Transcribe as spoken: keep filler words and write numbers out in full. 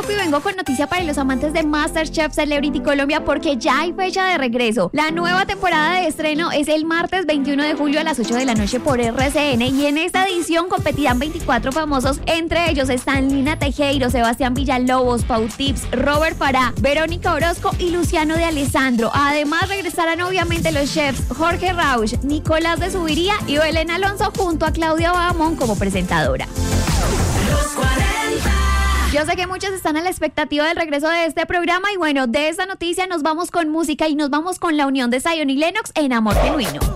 Sopi, vengo con noticia para los amantes de MasterChef Celebrity Colombia porque ya hay fecha de regreso. La nueva temporada de estreno es el martes veintiuno de julio a las ocho de la noche por R C N y en esta edición competirán veinticuatro famosos. Entre ellos están Lina Tejero, Sebastián Villalobos, Pau Tips, Robert Farah, Verónica Orozco y Luciano de Alessandro. Además regresarán obviamente los chefs Jorge Rauch, Nicolás de Subiría y Belén Alonso junto a Claudia Bahamón como presentadora. Los cuarenta. Yo sé que muchos están a la expectativa del regreso de este programa y bueno, de esta noticia nos vamos con música y nos vamos con la unión de Zion y Lennox en Amor Genuino.